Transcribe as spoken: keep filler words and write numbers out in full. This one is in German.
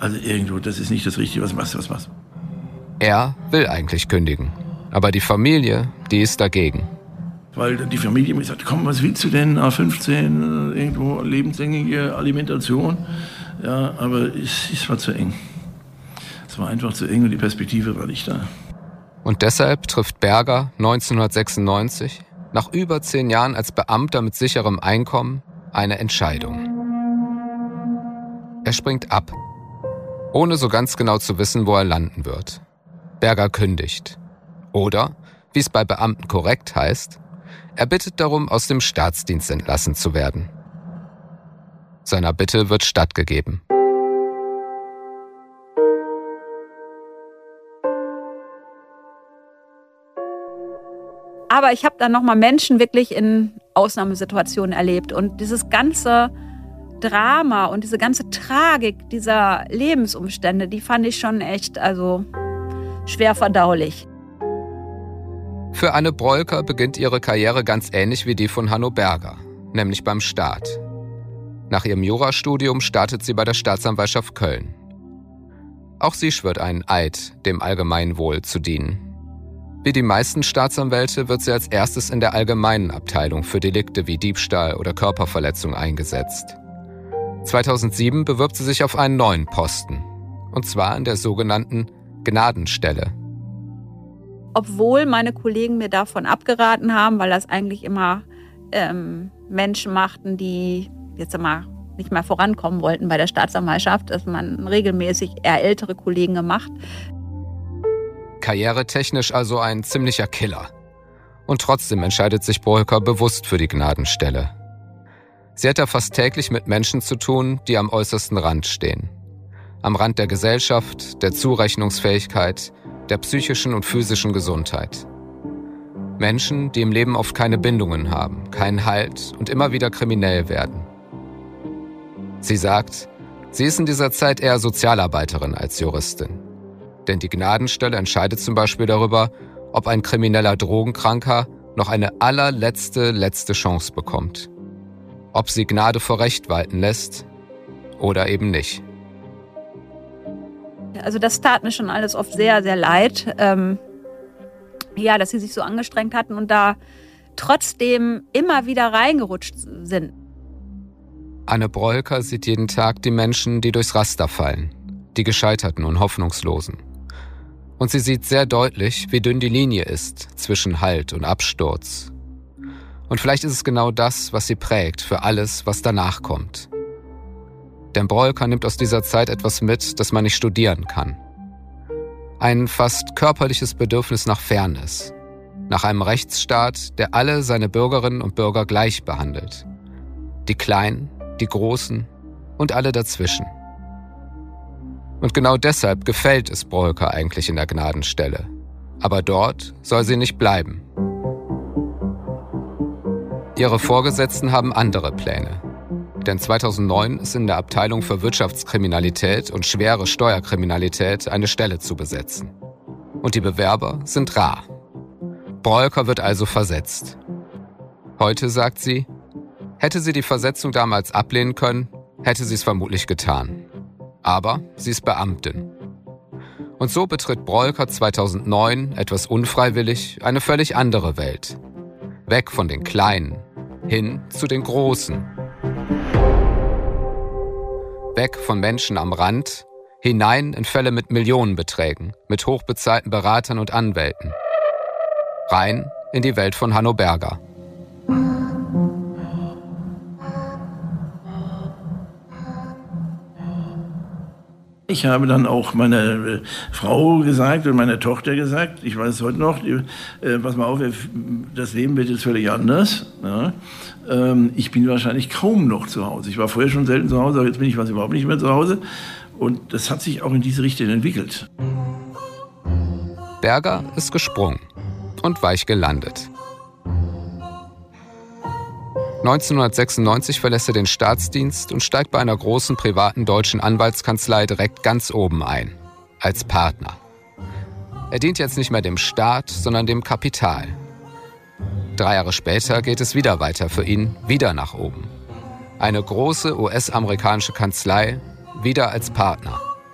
Also irgendwo, das ist nicht das Richtige, was machst du, was machst du? Er will eigentlich kündigen, aber die Familie, die ist dagegen. Weil die Familie mir sagt, komm, was willst du denn, A fünfzehn, irgendwo lebenslängliche Alimentation? Ja, aber es, es war zu eng. Es war einfach zu eng und die Perspektive war nicht da. Und deshalb trifft Berger neunzehnhundertsechsundneunzig, nach über zehn Jahren als Beamter mit sicherem Einkommen, eine Entscheidung. Er springt ab, ohne so ganz genau zu wissen, wo er landen wird. Berger kündigt. Oder, wie es bei Beamten korrekt heißt, er bittet darum, aus dem Staatsdienst entlassen zu werden. Seiner Bitte wird stattgegeben. Aber ich habe dann nochmal Menschen wirklich in Ausnahmesituationen erlebt. Und dieses ganze Drama und diese ganze Tragik dieser Lebensumstände, die fand ich schon echt, also schwer verdaulich. Für Anne Brollker beginnt ihre Karriere ganz ähnlich wie die von Hanno Berger, nämlich beim Staat. Nach ihrem Jurastudium startet sie bei der Staatsanwaltschaft Köln. Auch sie schwört einen Eid, dem Allgemeinwohl zu dienen. Wie die meisten Staatsanwälte wird sie als erstes in der allgemeinen Abteilung für Delikte wie Diebstahl oder Körperverletzung eingesetzt. zweitausendsieben bewirbt sie sich auf einen neuen Posten, und zwar in der sogenannten Gnadenstelle. Obwohl meine Kollegen mir davon abgeraten haben, weil das eigentlich immer ähm, Menschen machten, die jetzt einmal nicht mehr vorankommen wollten bei der Staatsanwaltschaft, dass man regelmäßig eher ältere Kollegen gemacht. Karrieretechnisch also ein ziemlicher Killer. Und trotzdem entscheidet sich Brollker bewusst für die Gnadenstelle. Sie hat da fast täglich mit Menschen zu tun, die am äußersten Rand stehen. Am Rand der Gesellschaft, der Zurechnungsfähigkeit, der psychischen und physischen Gesundheit. Menschen, die im Leben oft keine Bindungen haben, keinen Halt und immer wieder kriminell werden. Sie sagt, sie ist in dieser Zeit eher Sozialarbeiterin als Juristin. Denn die Gnadenstelle entscheidet zum Beispiel darüber, ob ein krimineller Drogenkranker noch eine allerletzte, letzte Chance bekommt. Ob sie Gnade vor Recht walten lässt oder eben nicht. Also das tat mir schon alles oft sehr, sehr leid. Ähm, ja, dass sie sich so angestrengt hatten und da trotzdem immer wieder reingerutscht sind. Anne Brollker sieht jeden Tag die Menschen, die durchs Raster fallen, die Gescheiterten und Hoffnungslosen. Und sie sieht sehr deutlich, wie dünn die Linie ist zwischen Halt und Absturz. Und vielleicht ist es genau das, was sie prägt für alles, was danach kommt. Denn Brollker nimmt aus dieser Zeit etwas mit, das man nicht studieren kann. Ein fast körperliches Bedürfnis nach Fairness, nach einem Rechtsstaat, der alle seine Bürgerinnen und Bürger gleich behandelt. Die Kleinen, die Großen und alle dazwischen. Und genau deshalb gefällt es Brollker eigentlich in der Gnadenstelle. Aber dort soll sie nicht bleiben. Ihre Vorgesetzten haben andere Pläne. Denn zweitausendneun ist in der Abteilung für Wirtschaftskriminalität und schwere Steuerkriminalität eine Stelle zu besetzen. Und die Bewerber sind rar. Brollker wird also versetzt. Heute sagt sie, hätte sie die Versetzung damals ablehnen können, hätte sie es vermutlich getan. Aber sie ist Beamtin. Und so betritt Brollker zweitausendneun, etwas unfreiwillig, eine völlig andere Welt. Weg von den Kleinen, hin zu den Großen. Weg von Menschen am Rand, hinein in Fälle mit Millionenbeträgen, mit hochbezahlten Beratern und Anwälten. Rein in die Welt von Hanno Berger. Ich habe dann auch meiner Frau gesagt und meiner Tochter gesagt, ich weiß es heute noch, die, äh, pass mal auf, das Leben wird jetzt völlig anders. Ja. Ähm, ich bin wahrscheinlich kaum noch zu Hause. Ich war vorher schon selten zu Hause, aber jetzt bin ich fast überhaupt nicht mehr zu Hause. Und das hat sich auch in diese Richtung entwickelt. Berger ist gesprungen und weich gelandet. neunzehnhundertsechsundneunzig verlässt er den Staatsdienst und steigt bei einer großen privaten deutschen Anwaltskanzlei direkt ganz oben ein, als Partner. Er dient jetzt nicht mehr dem Staat, sondern dem Kapital. Drei Jahre später geht es wieder weiter für ihn, wieder nach oben. Eine große U S-amerikanische Kanzlei, wieder als Partner.